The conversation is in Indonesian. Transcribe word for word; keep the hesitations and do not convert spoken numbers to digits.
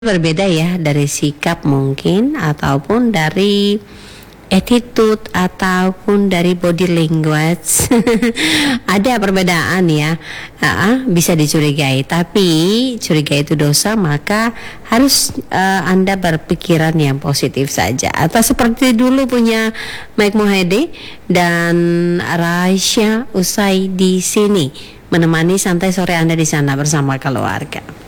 Berbeda ya dari sikap mungkin ataupun dari attitude ataupun dari body language. Ada perbedaan ya. uh, bisa dicurigai, tapi curiga itu dosa, maka harus uh, Anda berpikiran yang positif saja. Atau seperti dulu punya Mike Mohede dan Raisya usai di sini menemani santai sore Anda di sana bersama keluarga.